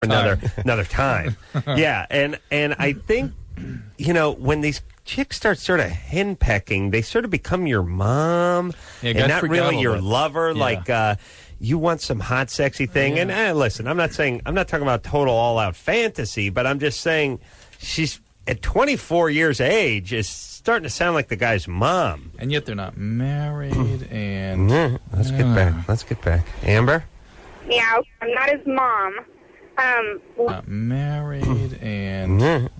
another time. Yeah, and I think, when these chicks start sort of henpecking, they sort of become your mom and not really your lover. Yeah. Like, you want some hot, sexy thing. Yeah. And listen, I'm not talking about total all-out fantasy, but I'm just saying she's at 24 years of age is starting to sound like the guy's mom. And yet they're not married. And let's get back. Amber? Yeah, I'm not his mom. Not married and